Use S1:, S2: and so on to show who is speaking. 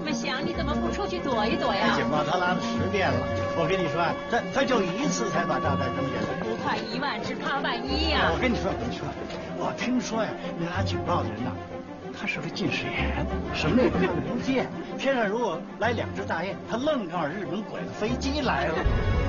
S1: 么响，你怎么不出去躲一躲呀？
S2: 警报他拉了10遍了，我跟你说，他就1次才把炸弹扔下来。
S1: 不怕1万，只怕万一呀！
S2: 我跟你说，我听说呀，那拉警报的人呐，他是个近视眼，什么也看不见。天上如果来2只大雁，他愣告诉日本鬼子飞机来了。